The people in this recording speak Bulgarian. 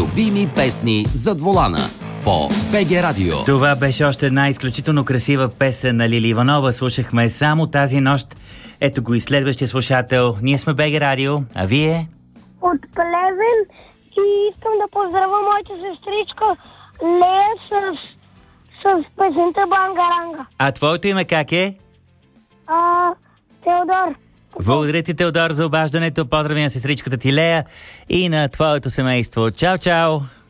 Любими песни зад волана по БГ Радио. Това беше още една изключително красива песен на Лили Иванова. Слушахме само тази нощ. Ето го и следващия слушател. Ние сме БГ Радио, а вие? От Плевен и искам да поздравя моята сестричка Лея с песента Бангаранга. А твоето име как е? Теодор. Благодаря ти, Теодор, за обаждането. Поздрави на сестричката ти Лея и на твоето семейство. Чао, чао!